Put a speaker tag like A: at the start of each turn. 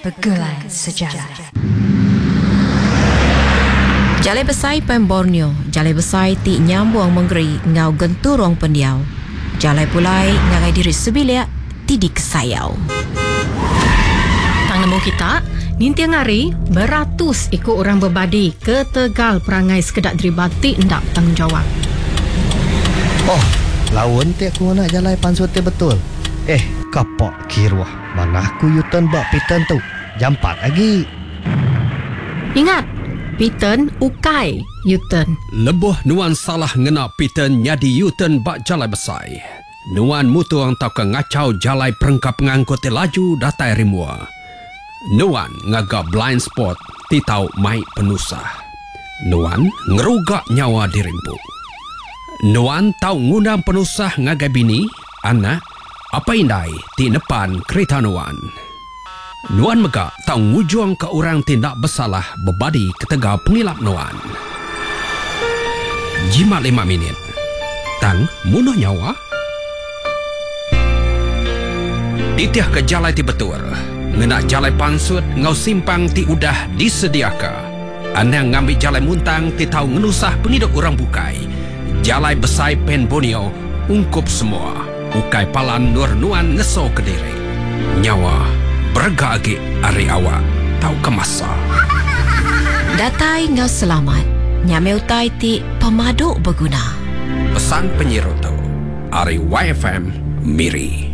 A: Pergulai Sejarah.
B: Jalai besai pen Borneo, jalai besai ti nyambung menggeri ngau genturong pendiau. Jalai pulai ngagai diri sebiliak ti di kesayau.
C: Tang nemu kita, ninti ngari beratus ikut orang berbadi ke Tegal perangai sekedak deribati ndak tanggungjawab.
D: Oh, lawan ti aku nak jalai pansut ti betul. Kapok kirwah. Mana aku yutan bak pitan tu. Jam 4 lagi.
C: Ingat, Piten ukai Yuten.
E: Lebuh nuan salah ngena Piten nyadi Yuten bak jalai besai. Nuan mutu ang tau ke ngacau jalai perengkap ngangkut laju datai rimua. Nuan ngaga blind spot ti tau mai penusah. Nuan ngerugak nyawa dirimpu. Nuan tau ngundang penusah ngagai bini, anak, apa indai ti depan kereta Nuan. Nuan megak tau ngujung ke orang tindak bersalah berbadi ke Tegal pengilap Nuan. Jimat 5 minit. Tang munuh nyawa. Itiah ke jalai ti betul. Ngena jalai pansut ngau simpang ti udah disediaka. Anang ngambil jalai muntang ti tau ngenusah pengiduk orang bukai. Jalai besai pen Borneo ungkup semua. Ukai palan nur Nuan ngeso ke diri. Nyawa berga agi ari awak tau kemasa.
B: Datai ngau selamat. Nyame utai ti pemaduk berguna.
E: Pesan penyiru tu. Ari YFM Miri.